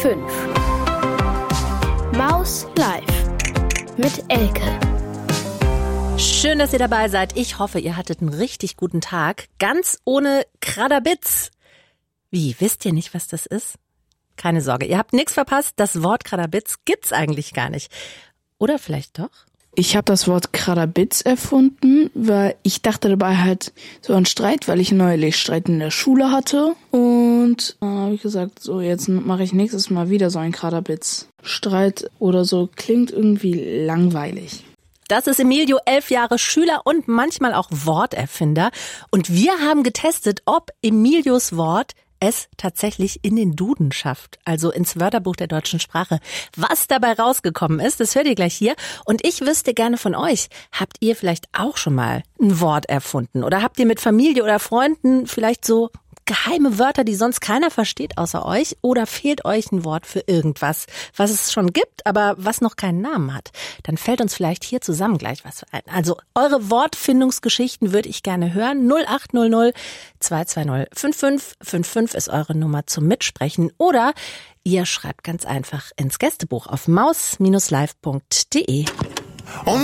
5. Maus Live mit Elke. Schön, dass ihr dabei seid. Ich hoffe, ihr hattet einen richtig guten Tag. Ganz ohne Kraddabitz. Wie, wisst ihr nicht, was das ist? Keine Sorge, ihr habt nichts verpasst. Das Wort Kraddabitz gibt's eigentlich gar nicht. Oder vielleicht doch? Ich habe das Wort Kraddabitz erfunden, weil ich dachte dabei halt so an Streit, weil ich neulich Streit in der Schule hatte. Und habe ich gesagt, so jetzt mache ich nächstes Mal wieder so einen Kraddabitz. Streit oder so klingt irgendwie langweilig. Das ist Emilio, 11 Jahre Schüler und manchmal auch Worterfinder. Und wir haben getestet, ob Emilios Wort es tatsächlich in den Duden schafft, also ins Wörterbuch der deutschen Sprache. Was dabei rausgekommen ist, das hört ihr gleich hier. Und ich wüsste gerne von euch, habt ihr vielleicht auch schon mal ein Wort erfunden? Oder habt ihr mit Familie oder Freunden vielleicht so geheime Wörter, die sonst keiner versteht außer euch? Oder fehlt euch ein Wort für irgendwas, was es schon gibt, aber was noch keinen Namen hat? Dann fällt uns vielleicht hier zusammen gleich was ein. Also eure Wortfindungsgeschichten würde ich gerne hören. 0800 220 5555 ist eure Nummer zum Mitsprechen. Oder ihr schreibt ganz einfach ins Gästebuch auf maus-live.de.